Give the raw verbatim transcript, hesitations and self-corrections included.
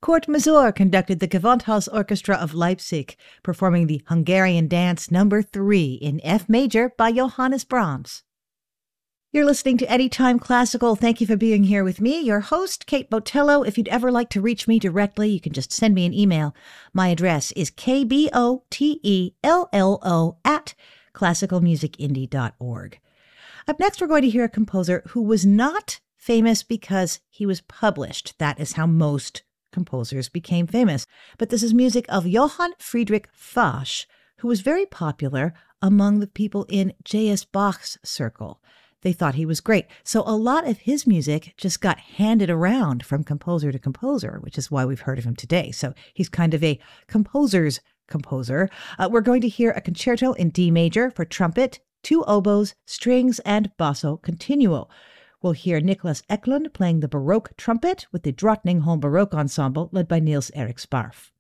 Kurt Masur conducted the Gewandhaus Orchestra of Leipzig, performing the Hungarian Dance Number three in F major by Johannes Brahms. You're listening to Anytime Classical. Thank you for being here with me, your host, Kate Botello. If you'd ever like to reach me directly, you can just send me an email. My address is k b o t e l l o at classical music indie dot org. Up next, we're going to hear a composer who was not famous because he was published. That is how most composers became famous. But this is music of Johann Friedrich Fasch, who was very popular among the people in J S Bach's circle. They thought he was great. So a lot of his music just got handed around from composer to composer, which is why we've heard of him today. So he's kind of a composer's composer. Uh, we're going to hear a concerto in D major for trumpet, two oboes, strings, and basso continuo. We'll hear Niklas Eklund playing the Baroque trumpet with the Drottningholm Baroque Ensemble led by Niels Erik Sparf.